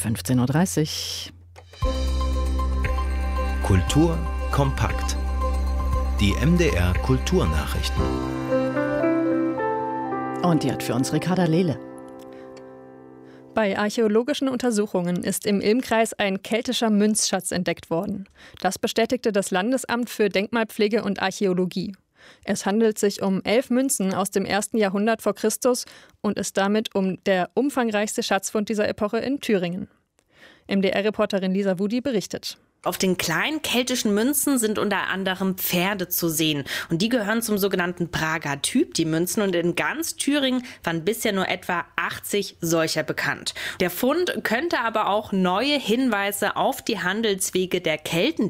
15.30 Uhr. Kultur kompakt. Die MDR Kulturnachrichten. Und die hat für uns Ricarda Lehle. Bei archäologischen Untersuchungen ist im Ilmkreis ein keltischer Münzschatz entdeckt worden. Das bestätigte das Landesamt für Denkmalpflege und Archäologie. Es handelt sich um 11 Münzen aus dem 1. Jahrhundert vor Christus und ist damit der umfangreichste Schatzfund dieser Epoche in Thüringen. MDR-Reporterin Lisa Wudi berichtet. Auf den kleinen keltischen Münzen sind unter anderem Pferde zu sehen. Und die gehören zum sogenannten Prager Typ, die Münzen. Und in ganz Thüringen waren bisher nur etwa 80 solcher bekannt. Der Fund könnte aber auch neue Hinweise auf die Handelswege der Kelten